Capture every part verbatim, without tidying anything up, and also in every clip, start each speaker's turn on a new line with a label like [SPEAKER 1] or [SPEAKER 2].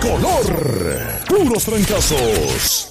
[SPEAKER 1] color, puros trancazos.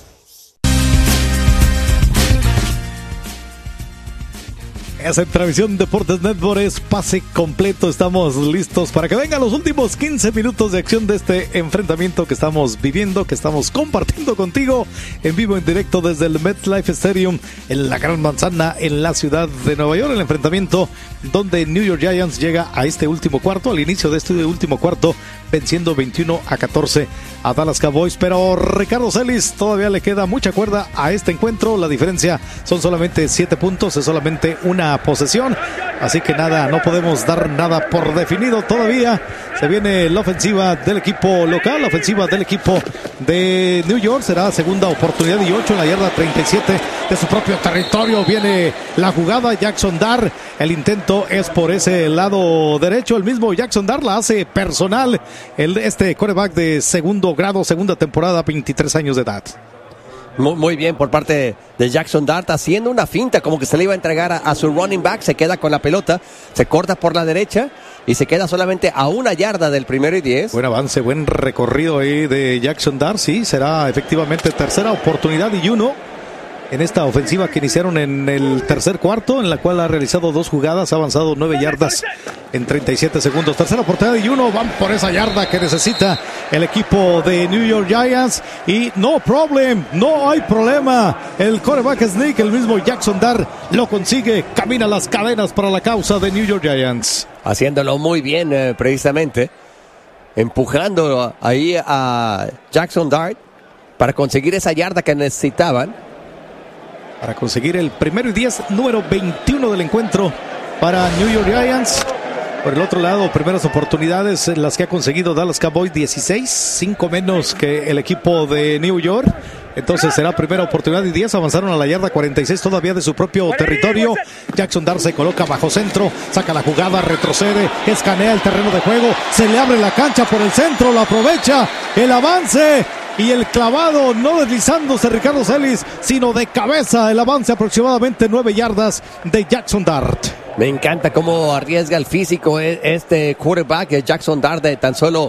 [SPEAKER 2] Es en Transmisión Deportes Network, es pase completo. Estamos listos para que vengan los últimos quince minutos de acción de este enfrentamiento que estamos viviendo, que estamos compartiendo contigo en vivo, en directo desde el MetLife Stadium en la Gran Manzana, en la ciudad de Nueva York. El enfrentamiento donde New York Giants llega a este último cuarto, al inicio de este último cuarto, venciendo veintiuno a catorce a Dallas Cowboys. Pero Ricardo Celis, todavía le queda mucha cuerda a este encuentro. La diferencia son solamente siete puntos, es solamente una posesión, así que nada, no podemos dar nada por definido todavía. Se viene la ofensiva del equipo local, la ofensiva del equipo de New York. Será segunda oportunidad y ocho en la yarda treinta y siete de su propio territorio. Viene la jugada, Jackson Dart, el intento es por ese lado derecho. El mismo Jackson Dart la hace personal, el, este quarterback de segundo grado, segunda temporada, veintitrés años de edad.
[SPEAKER 3] Muy, muy bien por parte de Jackson Dart, haciendo una finta como que se le iba a entregar a, a su running back. Se queda con la pelota, se corta por la derecha y se queda solamente a una yarda del primero y diez.
[SPEAKER 2] Buen avance, buen recorrido ahí de Jackson Dart. Sí, será efectivamente tercera oportunidad y uno en esta ofensiva que iniciaron en el tercer cuarto, en la cual ha realizado dos jugadas, ha avanzado nueve yardas en treinta y siete segundos. Tercera oportunidad y uno, van por esa yarda que necesita el equipo de New York Giants. Y no problem, no hay problema. El quarterback sneak, el mismo Jackson Dart, lo consigue, camina las cadenas para la causa de New York Giants.
[SPEAKER 3] Haciéndolo muy bien, eh, precisamente, empujando ahí a Jackson Dart para conseguir esa yarda que necesitaban.
[SPEAKER 2] Para conseguir el primero y diez, número veintiuno del encuentro para New York Giants. Por el otro lado, primeras oportunidades en las que ha conseguido Dallas Cowboys, dieciséis, cinco menos que el equipo de New York. Entonces será primera oportunidad y diez. Avanzaron a la yarda cuarenta y seis todavía de su propio territorio. Jackson Dart se coloca bajo centro, saca la jugada, retrocede, escanea el terreno de juego, se le abre la cancha por el centro, la aprovecha, el avance y el clavado, no deslizándose Ricardo Celis, sino de cabeza. El avance aproximadamente nueve yardas de Jackson Dart.
[SPEAKER 3] Me encanta cómo arriesga el físico este quarterback, Jackson Dart, de tan solo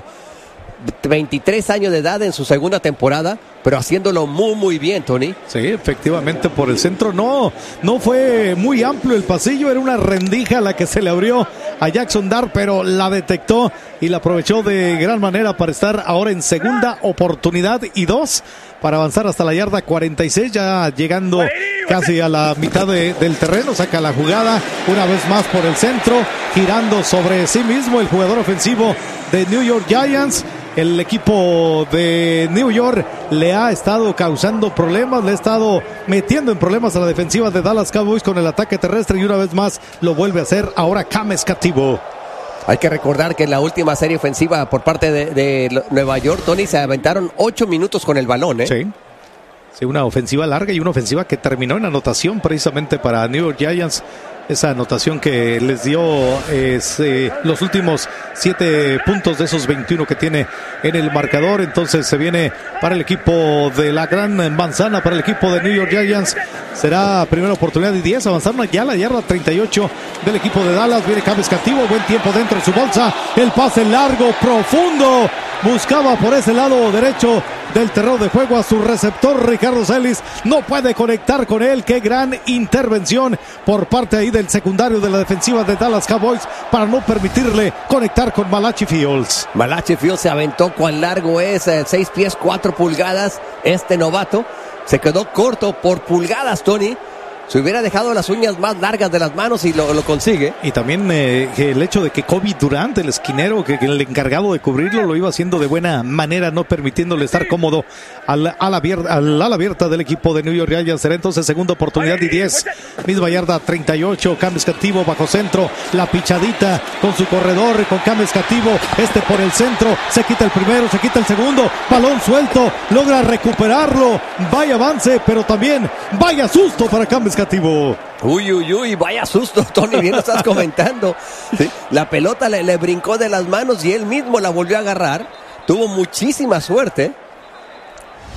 [SPEAKER 3] veintitrés años de edad en su segunda temporada, pero haciéndolo muy muy bien, Tony.
[SPEAKER 2] Sí, efectivamente por el centro. No, no fue muy amplio el pasillo, era una rendija la que se le abrió a Jackson Dart, pero la detectó y la aprovechó de gran manera para estar ahora en segunda oportunidad y dos, para avanzar hasta la yarda cuarenta y seis, ya llegando casi a la mitad de, del terreno. Saca la jugada una vez más por el centro, girando sobre sí mismo el jugador ofensivo de New York Giants. El equipo de New York le ha estado causando problemas, le ha estado metiendo en problemas a la defensiva de Dallas Cowboys con el ataque terrestre, y una vez más lo vuelve a hacer ahora Cam Escativo.
[SPEAKER 3] Hay que recordar que en la última serie ofensiva por parte de, de Nueva York, Tony, se aventaron ocho minutos con el balón, ¿eh?
[SPEAKER 2] Sí. Sí, una ofensiva larga y una ofensiva que terminó en anotación precisamente para New York Giants. Esa anotación que les dio es, eh, los últimos siete puntos de esos veintiuno que tiene en el marcador. Entonces se viene para el equipo de la Gran Manzana, para el equipo de New York Giants. Será primera oportunidad y diez. Avanzaron ya a la yarda treinta y ocho del equipo de Dallas. Viene Cam Escativo, buen tiempo dentro de su bolsa. El pase largo, profundo. Buscaba por ese lado derecho del terreno de juego a su receptor Ricardo Celis. No puede conectar con él. Qué gran intervención por parte ahí del secundario de la defensiva de Dallas Cowboys para no permitirle conectar con Malachi Fields.
[SPEAKER 3] Malachi Fields se aventó cuán largo es, eh, seis pies cuatro pulgadas. Este novato se quedó corto por pulgadas, Tony. Se hubiera dejado las uñas más largas de las manos y lo, lo consigue.
[SPEAKER 2] Y también eh, el hecho de que Kobe Durant, el esquinero, que, que el encargado de cubrirlo, lo iba haciendo de buena manera, no permitiéndole estar cómodo al ala abierta, al ala abierta del equipo de New York Giants. Será entonces segunda oportunidad y diez. Misma yarda treinta y ocho. Cam Escativo bajo centro. La pichadita con su corredor, con Cam Escativo. Este por el centro. Se quita el primero, se quita el segundo. Balón suelto. Logra recuperarlo. Vaya avance, pero también vaya susto para Cam Escativo.
[SPEAKER 3] Uy, uy, uy, vaya susto, Tony, bien lo estás comentando. Sí, la pelota le, le brincó de las manos y él mismo la volvió a agarrar. Tuvo muchísima suerte.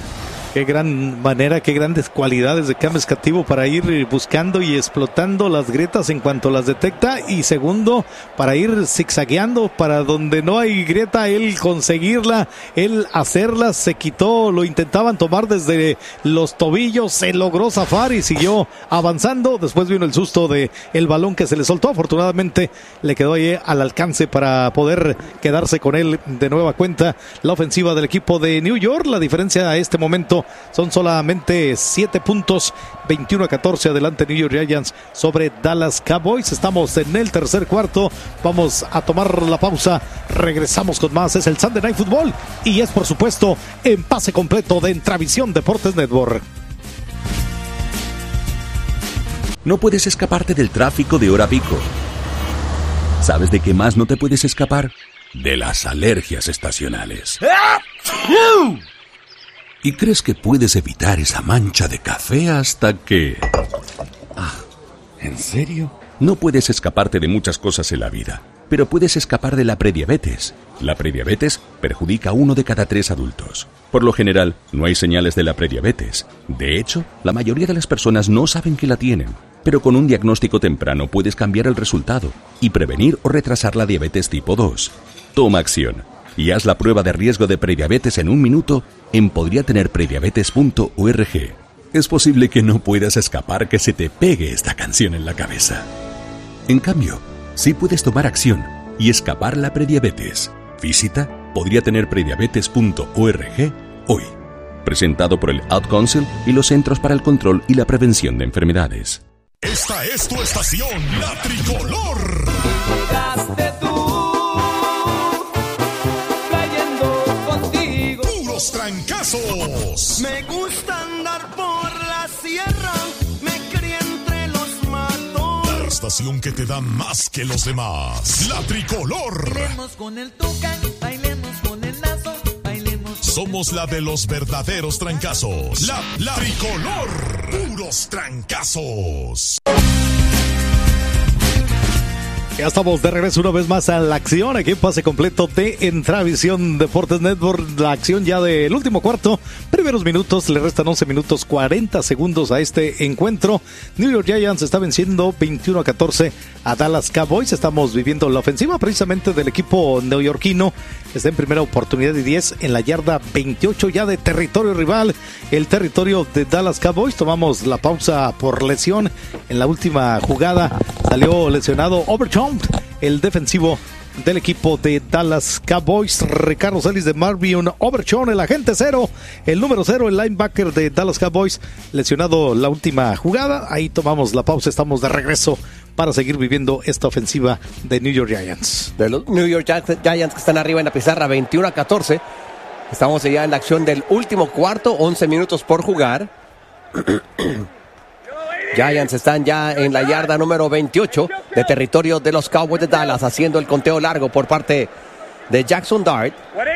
[SPEAKER 2] Qué gran manera, qué grandes cualidades de Cam Escativo para ir buscando y explotando las grietas en cuanto las detecta. Y segundo, para ir zigzagueando para donde no hay grieta, él conseguirla, él hacerla. Se quitó, lo intentaban tomar desde los tobillos, se logró zafar y siguió avanzando. Después vino el susto de el balón que se le soltó. Afortunadamente le quedó ahí al alcance para poder quedarse con él de nueva cuenta. La ofensiva del equipo de New York, la diferencia a este momento son solamente siete puntos, veintiuno a catorce adelante New York Giants sobre Dallas Cowboys. Estamos en el tercer cuarto, vamos a tomar la pausa, regresamos con más. Es el Sunday Night Football y es por supuesto en pase completo de Entravisión Deportes Network.
[SPEAKER 4] No puedes escaparte del tráfico de hora pico. ¿Sabes de qué más no te puedes escapar? De las alergias estacionales. Y crees que puedes evitar esa mancha de café hasta que... Ah, ¿en serio? No puedes escaparte de muchas cosas en la vida, pero puedes escapar de la prediabetes. La prediabetes perjudica a uno de cada tres adultos. Por lo general, no hay señales de la prediabetes. De hecho, la mayoría de las personas no saben que la tienen. Pero con un diagnóstico temprano puedes cambiar el resultado y prevenir o retrasar la diabetes tipo dos. Toma acción y haz la prueba de riesgo de prediabetes en un minuto en podría tener prediabetes punto org. Es posible que no puedas escapar que se te pegue esta canción en la cabeza. En cambio, sí puedes tomar acción y escapar la prediabetes. Visita podría tener prediabetes punto org hoy. Presentado por el Ad Council y los Centros para el Control y la Prevención de Enfermedades.
[SPEAKER 1] Esta es tu estación, La Tricolor.
[SPEAKER 5] Llegaste tú, trayendo contigo
[SPEAKER 1] Puros trancazos.
[SPEAKER 5] Me gusta andar por la sierra, me crié entre los matos.
[SPEAKER 1] La estación que te da más que los demás. La Tricolor.
[SPEAKER 5] Bailemos con el tucán, bailemos con el lazo, bailemos.
[SPEAKER 1] Somos la de los verdaderos trancazos. La, la Tricolor. Puros trancazos.
[SPEAKER 2] Ya estamos de regreso una vez más a la acción aquí en pase completo de Entravisión Deportes Network. La acción ya del último cuarto, primeros minutos, le restan once minutos cuarenta segundos a este encuentro. New York Giants está venciendo veintiuno a catorce a Dallas Cowboys. Estamos viviendo la ofensiva precisamente del equipo neoyorquino. Está en primera oportunidad y diez en la yarda veintiocho ya de territorio rival, el territorio de Dallas Cowboys. Tomamos la pausa por lesión. En la última jugada salió lesionado Overton, el defensivo del equipo de Dallas Cowboys. Ricardo Celis de Marvin Overton, el agente cero, el número cero, el linebacker de Dallas Cowboys, lesionado la última jugada. Ahí tomamos la pausa, estamos de regreso para seguir viviendo esta ofensiva de New York Giants.
[SPEAKER 3] De los New York Giants que están arriba en la pizarra, veintiuno a catorce. Estamos ya en la acción del último cuarto, once minutos por jugar. Giants están ya en la yarda número veintiocho de territorio de los Cowboys de Dallas, haciendo el conteo largo por parte de Jackson Dart.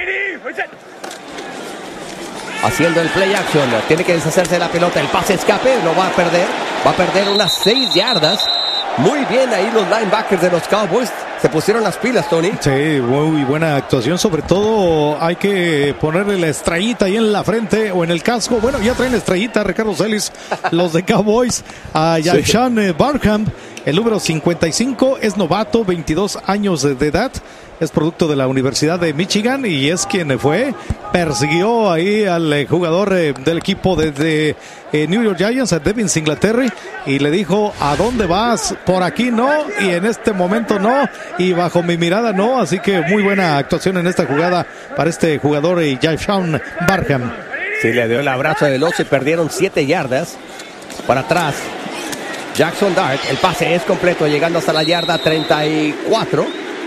[SPEAKER 3] Haciendo el play action, tiene que deshacerse de la pelota, el pase escape, lo va a perder, va a perder unas seis yardas. Muy bien ahí los linebackers de los Cowboys. Se pusieron las pilas, Tony.
[SPEAKER 2] Sí, muy buena actuación. Sobre todo hay que ponerle la estrellita ahí en la frente o en el casco. Bueno, ya traen estrellita, Ricardo Celis, los de Cowboys. A Yalshan sí. Barham, el número cincuenta y cinco, es novato, veintidós años de edad. Es producto de la Universidad de Michigan y es quien fue, persiguió ahí al eh, jugador eh, del equipo de, de eh, New York Giants, a Devin Singletary, y le dijo, ¿a dónde vas? Por aquí no, y en este momento no, y bajo mi mirada no, así que muy buena actuación en esta jugada para este jugador, eh, Yalshan Barham.
[SPEAKER 3] Sí, le dio el abrazo del oso y perdieron siete yardas para atrás. Jackson Dart, el pase es completo, llegando hasta la yarda treinta y cuatro.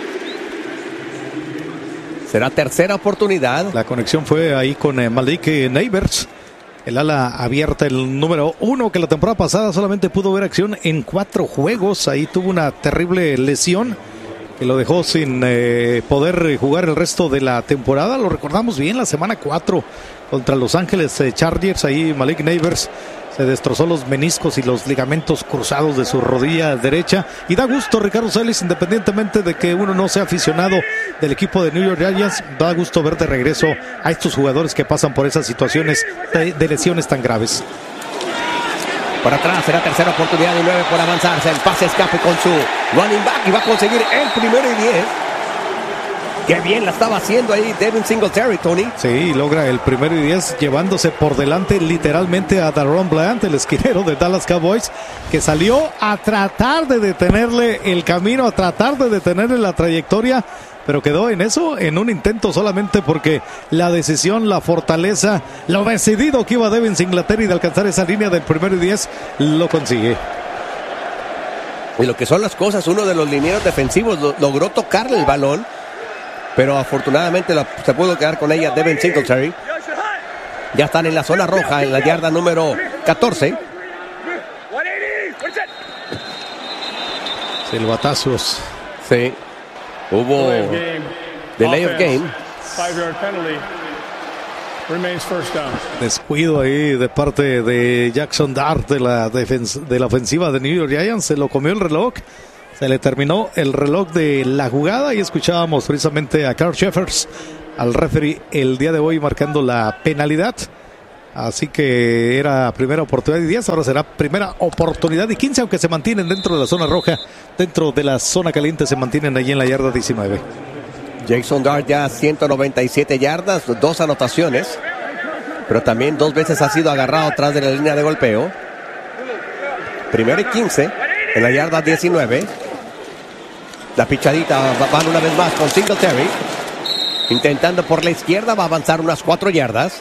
[SPEAKER 3] Será tercera oportunidad.
[SPEAKER 2] La conexión fue ahí con eh, Malik Neighbors, el ala abierta, el número uno, que la temporada pasada solamente pudo ver acción en cuatro juegos. Ahí tuvo una terrible lesión que lo dejó sin eh, poder jugar el resto de la temporada. Lo recordamos bien, la semana cuatro contra Los Ángeles eh, Chargers, ahí Malik Neighbors se destrozó los meniscos y los ligamentos cruzados de su rodilla derecha. Y da gusto, Ricardo Celis, independientemente de que uno no sea aficionado del equipo de New York Giants, da gusto ver de regreso a estos jugadores que pasan por esas situaciones de, de lesiones tan graves.
[SPEAKER 3] Por atrás será tercera oportunidad y nueve por avanzarse. El pase escape con su running back y va a conseguir el primero y diez. Qué bien la estaba haciendo ahí Devin Singletary, Tony.
[SPEAKER 2] Sí, logra el primero y diez llevándose por delante literalmente a Daron Bland, el esquinero de Dallas Cowboys, que salió a tratar de detenerle el camino, a tratar de detenerle la trayectoria, pero quedó en eso, en un intento solamente porque la decisión, la fortaleza, lo decidido que iba Devin Singletary de alcanzar esa línea del primero y diez, lo consigue.
[SPEAKER 3] Y lo que son las cosas, uno de los linieros defensivos lo, logró tocarle el balón, pero afortunadamente la, se pudo quedar con ella Devin Singletary. Ya están en la zona roja, en la yarda número catorce.
[SPEAKER 2] Silbatazos.
[SPEAKER 3] Sí. Hubo delay of game.
[SPEAKER 2] Descuido ahí de parte de Jackson Dart de la, defens- de la ofensiva de New York Giants. Se lo comió el reloj. Se le terminó el reloj de la jugada y escuchábamos precisamente a Carl Sheffers, al referee, el día de hoy marcando la penalidad. Así que era primera oportunidad y diez, ahora será primera oportunidad y quince, aunque se mantienen dentro de la zona roja, dentro de la zona caliente, se mantienen allí en la yarda diecinueve.
[SPEAKER 3] Jackson Dart ya ciento noventa y siete yardas, dos anotaciones, pero también dos veces ha sido agarrado atrás de la línea de golpeo. Primero y quince en la yarda diecinueve. La pichadita van una vez más con Singletary. Intentando por la izquierda, va a avanzar unas cuatro yardas.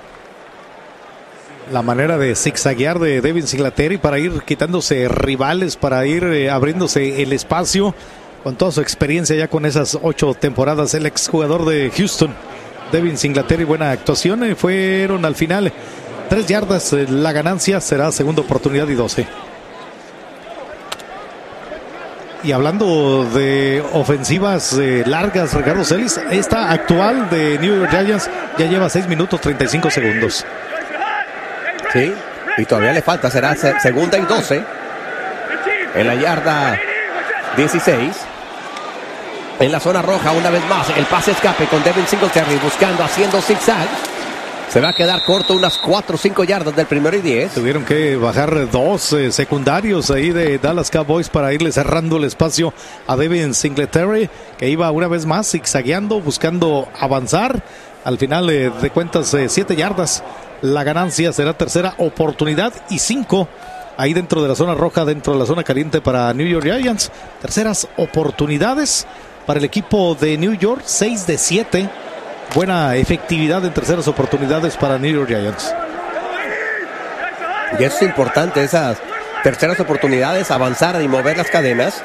[SPEAKER 2] La manera de zigzaguear de Devin Singletary para ir quitándose rivales, para ir eh, abriéndose el espacio, con toda su experiencia ya con esas ocho temporadas. El exjugador de Houston, Devin Singletary, buena actuación. Eh, fueron al final tres yardas. Eh, la ganancia será segunda oportunidad y doce. Y hablando de ofensivas eh, largas, Ricardo Celis, esta actual de New York Giants ya lleva seis minutos treinta y cinco segundos.
[SPEAKER 3] Sí, y todavía le falta, será se- segunda y doce. En la yarda dieciséis. En la zona roja una vez más, el pase escape con Devin Singletary buscando, haciendo zigzag. Se va a quedar corto unas cuatro o cinco yardas del primero y diez.
[SPEAKER 2] Tuvieron que bajar dos eh, secundarios ahí de Dallas Cowboys para irle cerrando el espacio a Devin Singletary, que iba una vez más zigzagueando, buscando avanzar. Al final eh, de cuentas, eh, siete yardas. La ganancia será tercera oportunidad y cinco ahí dentro de la zona roja, dentro de la zona caliente para New York Giants. Terceras oportunidades para el equipo de New York, seis de siete. Buena efectividad en terceras oportunidades para New York Giants.
[SPEAKER 3] Y eso es importante, esas terceras oportunidades, avanzar y mover las cadenas.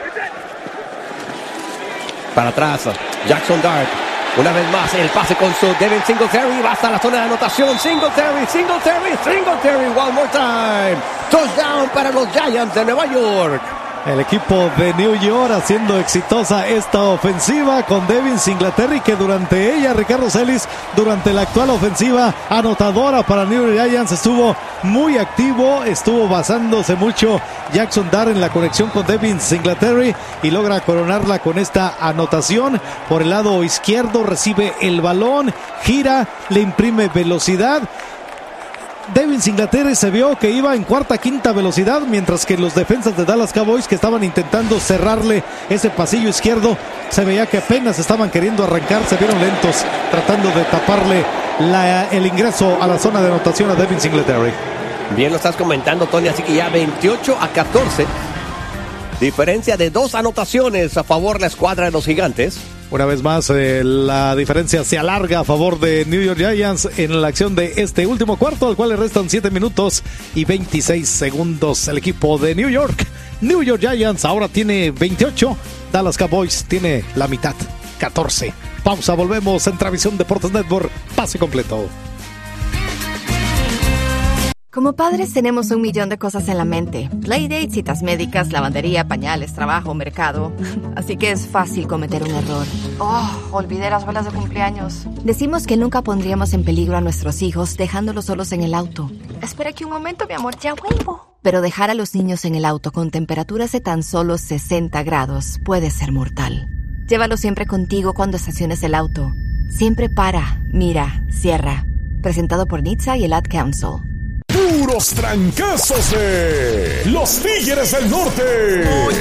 [SPEAKER 3] Para atrás, Jackson Dart. Una vez más, el pase con su Devin Singletary. Va hasta la zona de anotación. Singletary, Singletary, Singletary. One more time. Touchdown para los Giants de Nueva York.
[SPEAKER 2] El equipo de New York haciendo exitosa esta ofensiva con Devin Singletary, que durante ella, Ricardo Celis, durante la actual ofensiva anotadora para New York Giants, estuvo muy activo, estuvo basándose mucho Jackson Dart en la conexión con Devin Singletary y logra coronarla con esta anotación. Por el lado izquierdo recibe el balón, gira, le imprime velocidad. Devin Singletary se vio que iba en cuarta, quinta velocidad, mientras que los defensas de Dallas Cowboys, que estaban intentando cerrarle ese pasillo izquierdo, se veía que apenas estaban queriendo arrancar, se vieron lentos, tratando de taparle la, el ingreso a la zona de anotación a Devin Singletary.
[SPEAKER 3] Bien lo estás comentando, Tony, así que ya veintiocho a catorce. Diferencia de dos anotaciones a favor de la escuadra de los Gigantes.
[SPEAKER 2] Una vez más, eh, la diferencia se alarga a favor de New York Giants en la acción de este último cuarto, al cual le restan siete minutos y veintiséis segundos. El equipo de New York, New York Giants, ahora tiene veintiocho. Dallas Cowboys tiene la mitad, catorce. Pausa, volvemos en Travisión Deportes Network. Pase completo.
[SPEAKER 6] Como padres tenemos un millón de cosas en la mente. Playdates, citas médicas, lavandería, pañales, trabajo, mercado. Así que es fácil cometer un error. Oh, olvidé las velas de cumpleaños. Decimos que nunca pondríamos en peligro a nuestros hijos dejándolos solos en el auto. Espera aquí un momento, mi amor, ya vuelvo. Pero dejar a los niños en el auto con temperaturas de tan solo sesenta grados puede ser mortal. Llévalo siempre contigo cuando estaciones el auto. Siempre para, mira, cierra. Presentado por N H T S A y el Ad Council.
[SPEAKER 1] Puros trancazos de los Tigres del Norte.